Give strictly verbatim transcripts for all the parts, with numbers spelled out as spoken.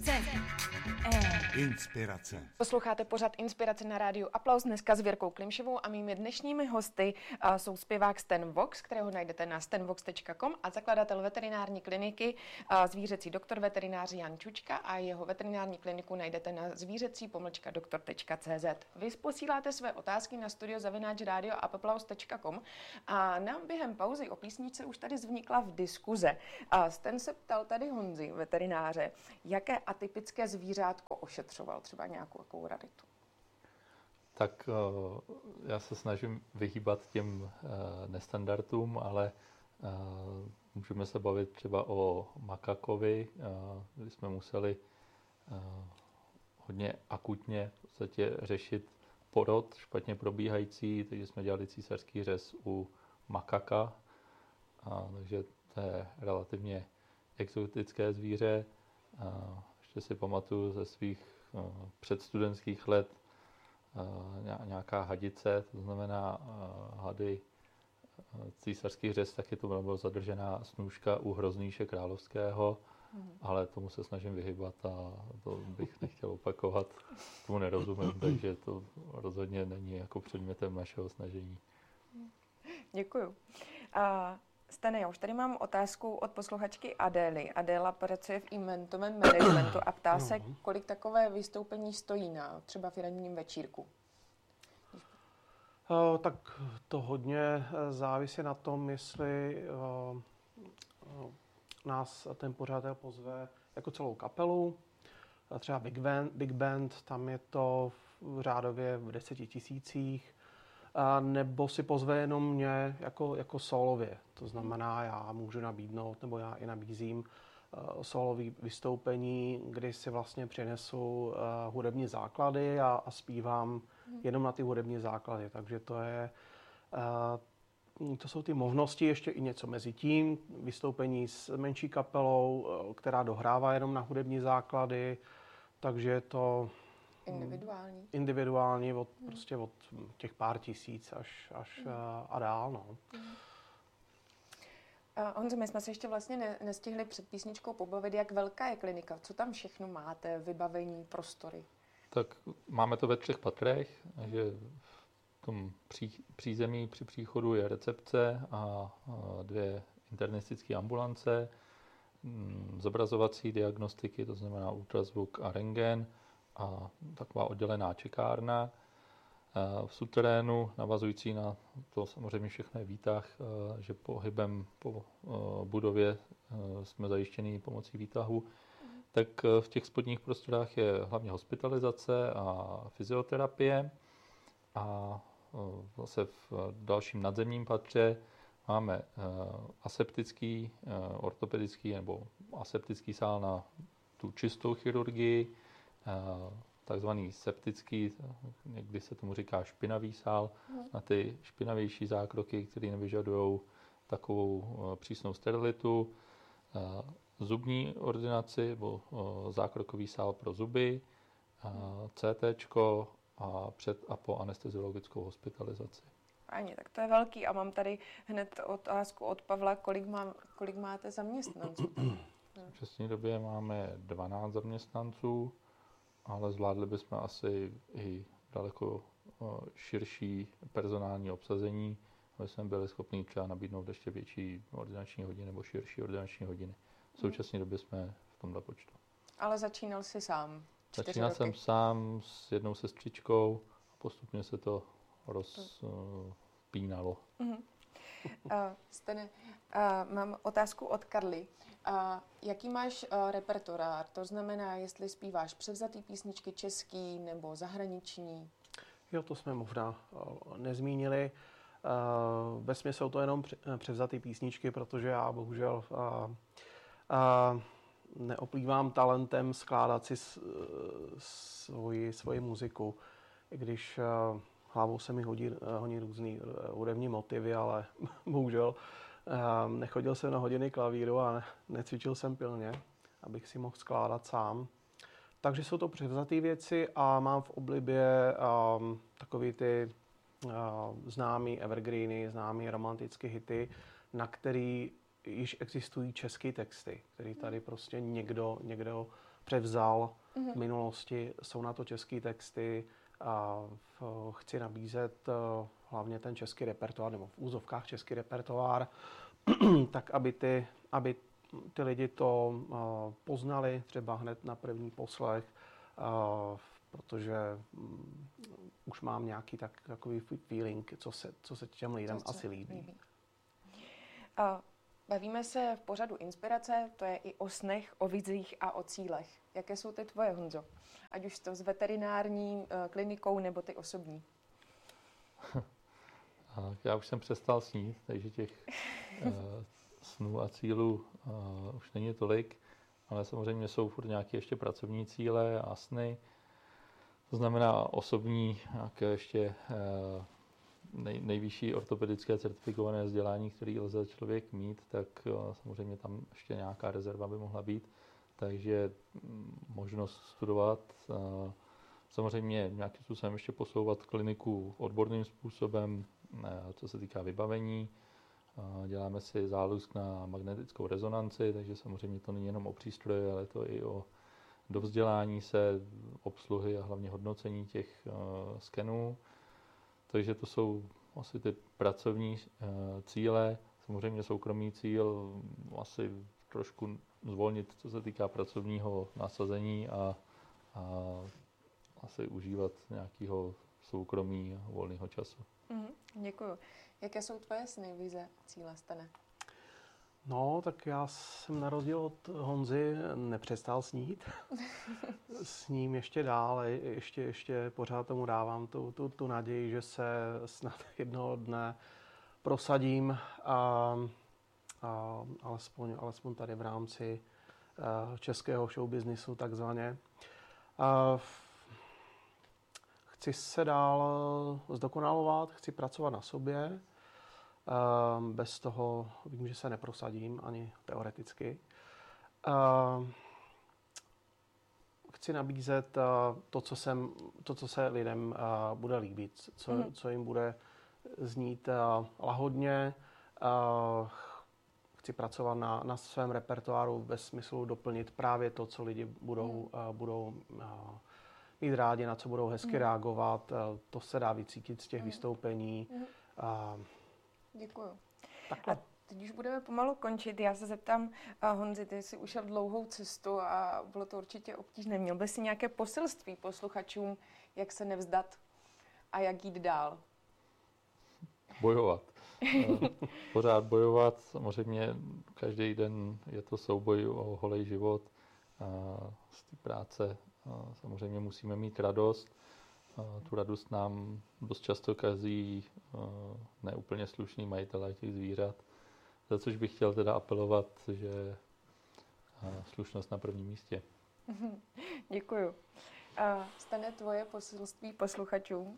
Inspirace. Posloucháte pořad Inspirace na rádiu Aplaus dneska s Věrkou Klimšovou a mými dnešními hosty uh, jsou zpěvák Stan Vox, kterého najdete na stan vox tečka com, a zakladatel veterinární kliniky uh, zvířecí doktor veterinář Jan Čučka, a jeho veterinární kliniku najdete na zvířecí pomlčka doktor tečka cé zet. Vy posíláte své otázky na studio zavináč rádio aplaus tečka com a nám během pauzy o písničce už tady vznikla v diskuze. Uh, Stan se ptal tady Honzi, veterináře, jaké atypické zvířátko ošetřoval, třeba nějakou takovou raritu. Tak já se snažím vyhýbat těm nestandardům, ale můžeme se bavit třeba o makakovi, kdy jsme museli hodně akutně v podstatě řešit porod špatně probíhající, takže jsme dělali císařský řez u makaka, takže to je relativně exotické zvíře. Ještě si pamatuju ze svých uh, předstudentských let uh, nějaká hadice, to znamená uh, hady uh, císařský řez, taky to byla zadržená snůžka u hroznýše královského, mm. ale tomu se snažím vyhybat a to bych nechtěl opakovat, tomu nerozumím, takže to rozhodně není jako předmětem našeho snažení. Děkuju. A Stane, já už tady mám otázku od posluchačky Adély. Adéla pracuje v eventovém managementu a ptá se, kolik takové vystoupení stojí na třeba firemním večírku. Uh, tak to hodně závisí na tom, jestli uh, uh, nás ten pořadatel pozve jako celou kapelu, třeba Big Band, Big Band, tam je to v řádově v deseti tisících, a nebo si pozve jenom mě jako, jako solově. To znamená, já můžu nabídnout, nebo já i nabízím uh, solový vystoupení, kdy si vlastně přinesu uh, hudební základy a, a zpívám hmm. jenom na ty hudební základy. Takže to je, uh, to jsou ty možnosti, ještě i něco mezi tím. Vystoupení s menší kapelou, uh, která dohrává jenom na hudební základy, takže je to individuální. Individuální od, hmm. prostě od těch pár tisíc až, až hmm. a dál. No. Hmm. Uh, Honzo, my jsme se ještě vlastně ne, nestihli před písničkou pobavit, jak velká je klinika, co tam všechno máte, vybavení, prostory. Tak máme to ve třech patrech, že v tom pří, přízemí při příchodu je recepce a, a dvě internistické ambulance, m, zobrazovací diagnostiky, to znamená ultrazvuk a rentgen, a taková oddělená čekárna. V suterénu, navazující na to samozřejmě všechno je výtah, že pohybem po budově jsme zajištěni pomocí výtahu, tak v těch spodních prostorách je hlavně hospitalizace a fyzioterapie, a zase v dalším nadzemním patře máme aseptický, ortopedický nebo aseptický sál na tu čistou chirurgii, takzvaný septický, někdy se tomu říká špinavý sál, hmm. na ty špinavější zákroky, které nevyžadují takovou přísnou sterilitu, zubní ordinaci nebo zákrokový sál pro zuby, CTčko a před a po anesteziologickou hospitalizaci. Ani, tak to je velký, a mám tady hned otázku od Pavla, kolik, má, kolik máte zaměstnanců? V současné době máme dvanáct zaměstnanců, ale zvládli bychom asi i daleko širší personální obsazení, aby jsme byli schopni třeba nabídnout ještě větší ordinační hodiny nebo širší ordinační hodiny. V současné době jsme v tomto počtu. Ale začínal jsi sám? Začínal jsem sám s jednou sestřičkou a postupně se to rozpínalo. Uh-huh. Uh, Stane, uh, mám otázku od Karly. Uh, jaký máš uh, repertoár? To znamená, jestli zpíváš převzatý písničky český nebo zahraniční? Jo, to jsme možná uh, nezmínili. Uh, vesměs jsou to jenom převzatý písničky, protože já bohužel uh, uh, neoplývám talentem skládat si s, uh, svoji, svoji muziku. I když uh, hlavou se mi hodí, hodí různý hudební motivy, ale bohužel um, nechodil jsem na hodiny klavíru a ne, necvičil jsem pilně, abych si mohl skládat sám. Takže jsou to převzaté věci a mám v oblibě um, takový ty uh, známý evergreeny, známý romantické hity, na který již existují české texty, který tady prostě někdo, někdo převzal mm-hmm. v minulosti. Jsou na to české texty a v, chci nabízet uh, hlavně ten český repertoár, nebo v úzovkách český repertoár, tak aby ty, aby ty lidi to uh, poznali třeba hned na první poslech, uh, protože um, už mám nějaký tak, takový feeling, co se, co se těm lidem to, asi líbí. líbí. Uh, bavíme se v pořadu Inspirace, to je i o snech, o vizích a o cílech. Jaké jsou ty tvoje, Honzo? Ať už to s veterinární uh, klinikou, nebo ty osobní. Já už jsem přestal snít, takže těch uh, snů a cílů uh, už není tolik, ale samozřejmě jsou furt nějaké ještě pracovní cíle a sny. To znamená osobní, nějaké ještě uh, nej, nejvyšší ortopedické certifikované vzdělání, které lze člověk mít, tak uh, samozřejmě tam ještě nějaká rezerva by mohla být. Takže um, možnost studovat, uh, samozřejmě nějakým způsobem ještě posouvat kliniku odborným způsobem, co se týká vybavení. Děláme si zálusk na magnetickou rezonanci, takže samozřejmě to není jenom o přístroje, ale to i o dovzdělání se, obsluhy a hlavně hodnocení těch uh, skenů. Takže to jsou asi ty pracovní uh, cíle. Samozřejmě soukromý cíl asi trošku zvolnit, co se týká pracovního nasazení a, a asi užívat nějakého soukromí a volného času. Mm, děkuju. Jaké jsou tvoje sny, vize, cíle, Stane? No, tak já jsem na rozdíl od Honzy nepřestal snít. Sním ještě dál, ještě, ještě pořád tomu dávám tu, tu, tu naději, že se snad jednoho dne prosadím, a, a alespoň, alespoň tady v rámci a, českého showbiznisu takzvaně. A, Chci se dál zdokonalovat, chci pracovat na sobě. Bez toho vím, že se neprosadím ani teoreticky. Chci nabízet to, co, jsem, to, co se lidem bude líbit, co, mm. co jim bude znít lahodně. Chci pracovat na, na svém repertoáru ve smyslu doplnit právě to, co lidi budou, mm. budou mít rádi, na co budou hezky mm. reagovat. To se dá vycítit z těch mm. vystoupení. Mm. A... Děkuju. Takhle. A teď už budeme pomalu končit. Já se zeptám, Honzi, ty jsi ušel dlouhou cestu a bylo to určitě obtížné. Měl bys si nějaké poselství posluchačům, jak se nevzdat a jak jít dál? Bojovat. Pořád bojovat. Samozřejmě každý den je to souboj o holej život. Z té práce samozřejmě musíme mít radost. Tu radost nám dost často kazí neúplně slušný majitelé těch zvířat. Za což bych chtěl teda apelovat, že slušnost na prvním místě. Děkuju. Stane tvoje poselství posluchačům?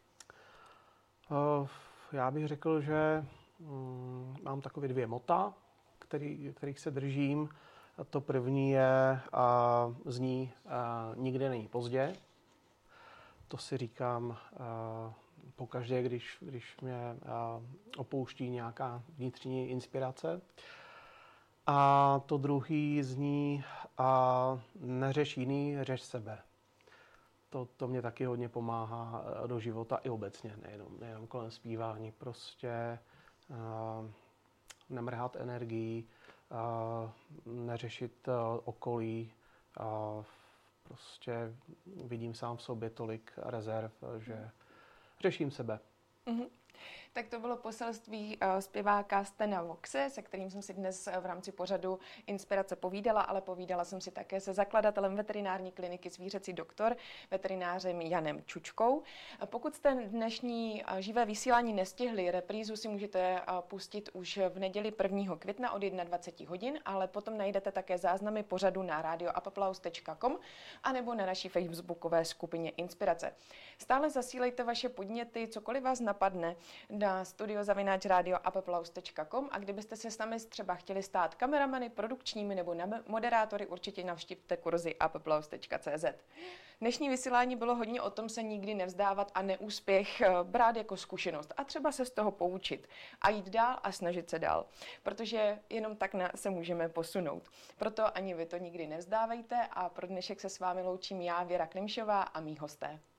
Já bych řekl, že mám takové dvě mota, který, kterých se držím. To první je, a zní, a nikdy není pozdě. To si říkám pokaždé, když, když mě opouští nějaká vnitřní inspirace. A to druhý zní, a neřeš jiný, řeš sebe. To, to mě taky hodně pomáhá do života i obecně, nejenom, nejenom kolem zpívání. Prostě uh, nemrhat energií, uh, neřešit uh, okolí. Uh, prostě vidím sám v sobě tolik rezerv, že řeším sebe. Mm-hmm. Tak to bylo poselství uh, zpěváka Stana Voxe, se kterým jsem si dnes v rámci pořadu Inspirace povídala, ale povídala jsem si také se zakladatelem veterinární kliniky Zvířecí doktor, veterinářem Janem Čučkou. Pokud jste dnešní uh, živé vysílání nestihli, reprízu si můžete uh, pustit už v neděli prvního května od dvacet jedna hodin, ale potom najdete také záznamy pořadu na radio apaplaus tečka com anebo na naší facebookové skupině Inspirace. Stále zasílejte vaše podněty, cokoliv vás napadne. na studio zavináč radio applaus tečka com a kdybyste se s námi třeba chtěli stát kameramany, produkčními nebo moderátory, určitě navštivte kurzy applaus tečka cé zet. Dnešní vysílání bylo hodně o tom se nikdy nevzdávat a neúspěch brát jako zkušenost a třeba se z toho poučit a jít dál a snažit se dál, protože jenom tak se můžeme posunout. Proto ani vy to nikdy nevzdávejte a pro dnešek se s vámi loučím já, Věra Klimšová a mý hosté.